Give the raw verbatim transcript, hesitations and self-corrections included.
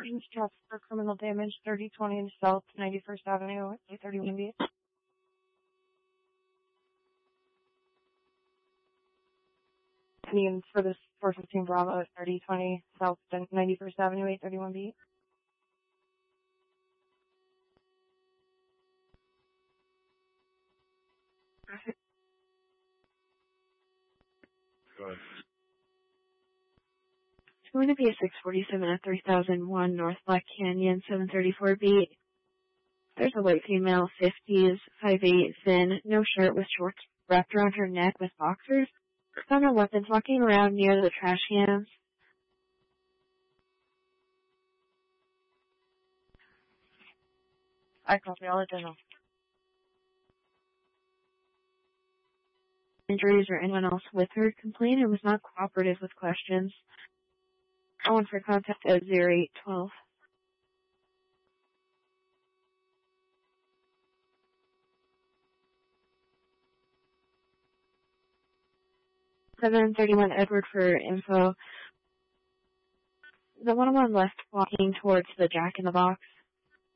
Shots for criminal damage, thirty twenty South ninety-first Avenue, eight thirty-one B. Means for this four fifteen Bravo, thirty twenty South ninety-first Avenue, eight thirty-one B. Go ahead. It's going to be a six forty-seven at three thousand one North Black Canyon, seven thirty-four B. There's a white female, fifties, five eight, thin, no shirt with shorts wrapped around her neck with boxers. Found her weapons walking around near the trash cans. I copy, I'll let you know. Injuries or anyone else with her. Complainant was not cooperative with questions. I want for contact at zero eight twelve. seven thirty-one Edward for info. The one on left walking towards the Jack in the Box.